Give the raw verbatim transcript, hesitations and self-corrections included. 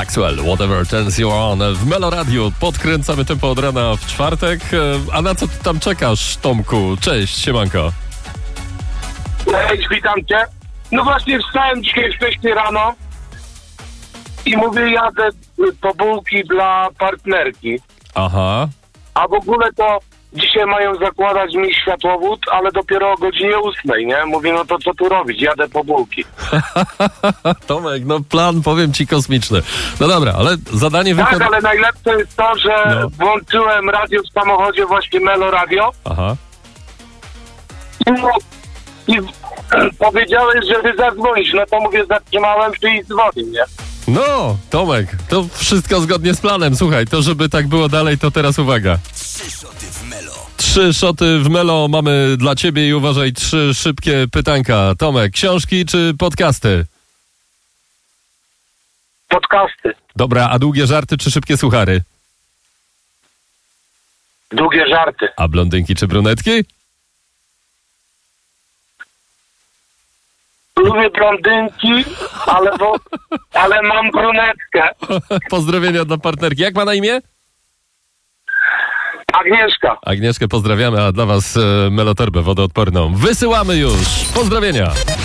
Maxwell, Whatever Turns You On w Melo Radio. Podkręcamy tempo od rana w czwartek. A na co ty tam czekasz, Tomku? Cześć, siemanko. Cześć, witam cię. No właśnie wstałem dzisiaj wcześniej rano i mówię, jadę po bułki dla partnerki. Aha. A w ogóle to dzisiaj mają zakładać mi światłowód, ale dopiero o godzinie ósmej, nie? Mówię, no to co tu robić? Jadę po bułki. Tomek, no plan, powiem ci, kosmiczny. No dobra, ale zadanie Tak, wykonane. ale najlepsze jest to, że No. włączyłem radio w samochodzie, właśnie Melo Radio. Aha. I, i powiedziałeś, żeby zadzwonić. No to mówię, zatrzymałem się i dzwonię, nie? No, Tomek, to wszystko zgodnie z planem. Słuchaj, to żeby tak było dalej, to teraz uwaga. Trzy szoty w Melo. Trzy szoty w Melo mamy dla ciebie i uważaj, trzy szybkie pytanka. Tomek, książki czy podcasty? Podcasty. Dobra, a długie żarty czy szybkie suchary? Długie żarty. A blondynki czy brunetki? Lubię blondynki, ale, bo, ale mam brunetkę. Pozdrowienia dla partnerki. Jak ma na imię? Agnieszka. Agnieszkę pozdrawiamy, a dla was e, Melotorbę wodoodporną wysyłamy już. Pozdrowienia.